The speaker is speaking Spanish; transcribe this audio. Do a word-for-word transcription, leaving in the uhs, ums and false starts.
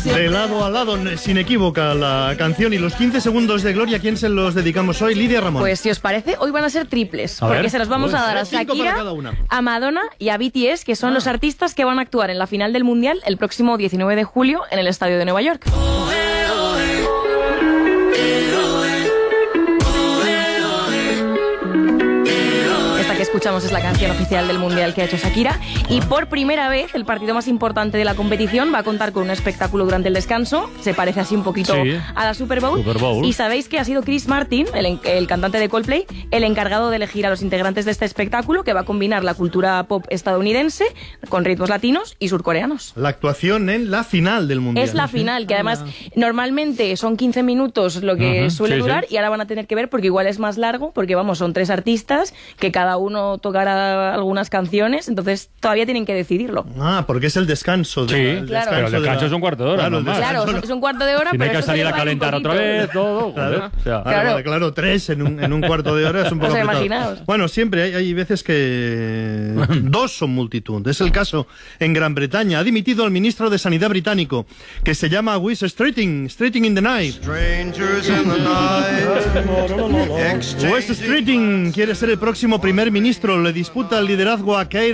De lado a lado, sin equívoca, la canción y los quince segundos de gloria. ¿A quién se los dedicamos hoy? Lidia Ramón. Pues si os parece, hoy van a ser triples. A porque ver. se los vamos Pues a dar a Shakira, a Madonna y a B T S, que son ah. los artistas que van a actuar en la final del Mundial el próximo diecinueve de julio en el Estadio de Nueva York. Que escuchamos es la canción oficial del Mundial que ha hecho Shakira, y por primera vez el partido más importante de la competición va a contar con un espectáculo durante el descanso. Se parece así un poquito sí. a la Super Bowl. Super Bowl. Y sabéis que ha sido Chris Martin, el, el cantante de Coldplay, el encargado de elegir a los integrantes de este espectáculo, que va a combinar la cultura pop estadounidense con ritmos latinos y surcoreanos. La actuación en la final del Mundial. Es la final, que además normalmente son quince minutos lo que uh-huh. suele sí, durar, sí. y ahora van a tener que ver porque igual es más largo, porque vamos, son tres artistas que cada uno uno tocará algunas canciones, entonces todavía tienen que decidirlo. Ah, porque es el descanso. De, sí, el claro. descanso Pero el descanso de la... es un cuarto de hora. Claro, no claro más. es un cuarto de hora, si pero hay que salir a calentar otra vez, todo. Joder, o sea. Claro, claro, claro, tres en un, en un cuarto de hora es un poco o sea, complicado. Imaginaos. Bueno, siempre hay, hay veces que dos son multitud. Es el caso en Gran Bretaña. Ha dimitido al ministro de Sanidad británico, que se llama Wes Streeting, Streeting in the Night. Strangers in the night. Wes Streeting quiere ser el próximo primer ministro. Le disputa el liderazgo a Keir